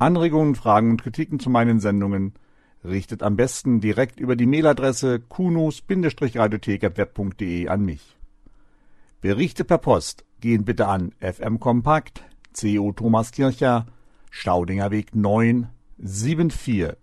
Anregungen, Fragen und Kritiken zu meinen Sendungen richtet am besten direkt über die Mailadresse kunos-radiothek@web.de an mich. Berichte per Post gehen bitte an FM Kompakt, CO Thomaskircher, Staudingerweg 9, 74